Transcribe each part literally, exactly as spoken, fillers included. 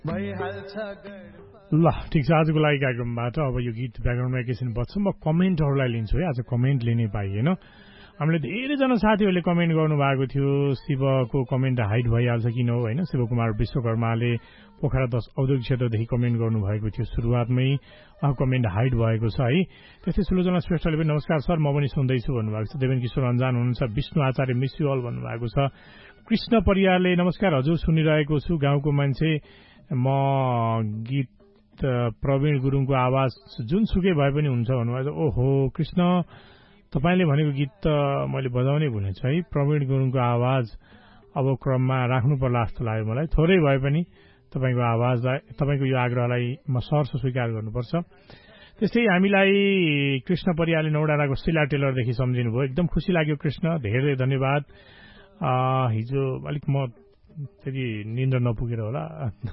ल ठिक छ, आजको लागि कार्यक्रमबाट अब यो गीत ब्याकग्राउन्डमा एकैछिन बच्छ। म कमेन्टहरूलाई लिन्छु है। आज कमेन्ट लिने पाइएन। हामीले धेरैजना साथीहरूले कमेन्ट गर्नुभएको थियो। शिवको कमेन्ट हाइड भइहाल्छ किन हो होइन। शिवकुमार विश्वकर्माले पोखरा दस औद्योगिक क्षेत्रदेखि कमेन्ट गर्नुभएको थियो। सुरुवातमै उहाँको कमेन्ट हाइड भएको छ है। त्यस्तै सुलोचना श्रेष्ठले पनि नमस्कार सर, म पनि सुन्दैछु भन्नुभएको छ। देवेन किशोर अन्जान हुनुहुन्छ। विष्णु आचार्य मिस यु अल भन्नुभएको छ। कृष्ण परियारले नमस्कार हजुर, सुनिरहेको छु। गाउँको मान्छे म, गीत प्रवीण गुरुङको आवाज जुनसुकै भए पनि हुन्छ भन्नुभएको छ। ओहो कृष्ण, तपाईँले भनेको गीत त मैले बजाउनै भुलेछु है। प्रवीण गुरुङको आवाज अब क्रममा राख्नु पर्ला जस्तो लाग्यो मलाई। थोरै भए पनि तपाईँको आवाजलाई, तपाईँको यो आग्रहलाई म सहर्ष स्वीकार गर्नुपर्छ। त्यस्तै हामीलाई कृष्ण परियारले नौडाँडाको सिला टेलरदेखि सम्झिनुभयो। एकदम खुसी लाग्यो कृष्ण, धेरै धन्यवाद। हिजो अलिक म फेरि निन्द्र नपुगेर होला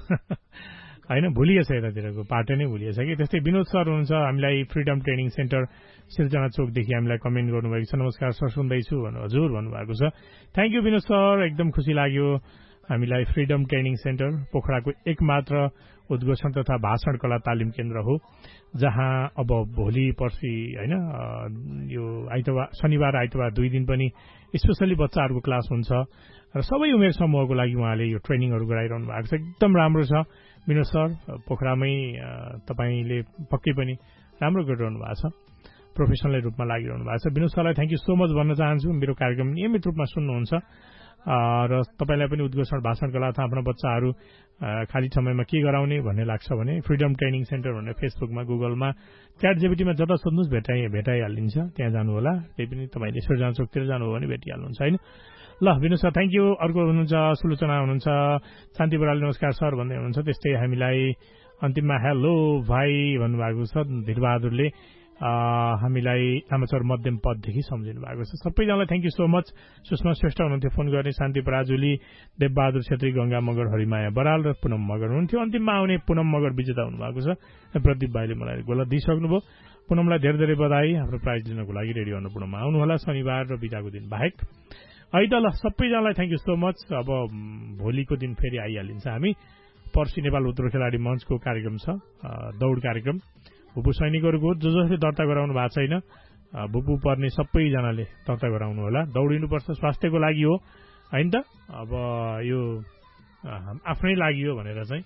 होइन, भुलिएछ, यतातिरको पाटो नै भुलिएछ कि। त्यस्तै विनोद सर हुनुहुन्छ। हामीलाई फ्रिडम ट्रेनिङ सेन्टर सिर्जना चोकदेखि हामीलाई कमेन्ट गर्नुभएको छ। नमस्कार सर, सुन्दैछु भन्नु हजुर भन्नुभएको छ। थ्याङ्क यू विनोद सर, एकदम खुसी लाग्यो। हामीलाई फ्रिडम ट्रेनिङ सेन्टर पोखराको एकमात्र उद्घोषण तथा भाषण कला तालिम केन्द्र हो, जहाँ अब भोलि पर्सि होइन यो आइतबार शनिबार आइतबार दुई दिन पनि स्पेसल्ली बच्चाहरूको क्लास हुन्छ र सबै उमेर समूहको लागि उहाँले यो ट्रेनिङहरू गराइरहनु भएको छ। एकदम राम्रो छ विनोद सर, पोखरामै तपाईँले पक्कै पनि राम्रो गरिरहनु भएको छ, प्रोफेसनल रूपमा लागिरहनु भएको छ। विनोद सरलाई थ्याङ्क यू सो मच भन्न चाहन्छु। मेरो कार्यक्रम नियमित रूपमा सुन्नुहुन्छ र तपाईँलाई पनि उद्घोषण भाषण कला अथवा आफ्ना बच्चाहरू खाली समयमा के गराउने भन्ने लाग्छ भने फ्रिडम ट्रेनिङ सेन्टर भनेर फेसबुकमा, गुगलमा, च्याट जिपिटीमा जता सोध्नुहोस् भेटाइ भेटाइहालिन्छ। त्यहाँ जानु होला। त्यही पनि तपाईँले सिर्जना चोकतिर जानुभयो भने भेटिहाल्नुहुन्छ होइन। ल विनोद सर थ्याङ्क यू। अर्को हुनुहुन्छ सुलोचना हुनुहुन्छ। शान्ति बरालले नमस्कार सर भन्दै हुनुहुन्छ। त्यस्तै हामीलाई अन्तिममा हेलो भाइ भन्नुभएको छ धीरबहादुरले। हामीलाई आमाचर मध्यम पददेखि सम्झिनु भएको छ। सबैजनालाई thank you so much. Sushma Shrestha हुनुहुन्थ्यो फोन गर्ने, शान्ति पराजुली, देवबहादुर छेत्री, गंगा मगर, हरिमाया बराल र पुनम मगर हुनुहुन्थ्यो। अन्तिममा आउने पुनम मगर विजेता हुनुभएको छ। प्रदीप भाइले मलाई गोला दिइसक्नुभयो। पुनमलाई धेरै धेरै बधाई। हाम्रो प्राइज लिनको लागि रेडियो अन्नपूर्णमा आउनुहोला शनिबार र बिदाको दिन बाहेक है त। ल सबैजनालाई थ्याङ्क यू सो मच। अब भोलिको दिन फेरि आइहालिन्छ हामी। पर्सि नेपाल उत्तर खेलाडी मञ्चको कार्यक्रम छ, दौड कार्यक्रम। भुपू सैनिकहरूको जो जसले दर्ता गराउनु भएको छैन, भुपू पर्ने सबैजनाले दर्ता गराउनु होला। दौडिनुपर्छ, स्वास्थ्यको लागि हो होइन त। अब यो आफ्नै लागि हो भनेर चाहिँ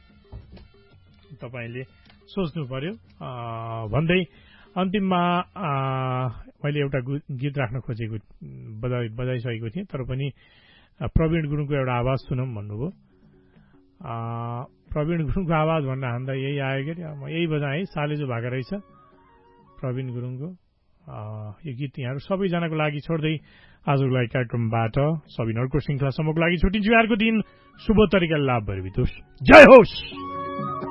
तपाईँले सोच्नु पर्यो भन्दै अन्तिममा मैले एउटा गीत राख्न खोजेको बजाइ बजाइसकेको थिएँ, तर पनि प्रवीण गुरुङको एउटा आवाज सुनौँ भन्नुभयो। प्रवीण गुरुङको आवाज भन्न हान्दा यही आयो कि म यही बजाएँ है, सालेजो भएको रहेछ प्रवीण गुरुङको यो गीत। यहाँहरू सबैजनाको लागि छोड्दै आजको लागि कार्यक्रमबाट सबिन अर्को श्रृङ्खलासम्मको लागि छुट्टिन्छु। अर्को दिन शुभ तरिकाले लाभ भएर बितोस्। जय होस्।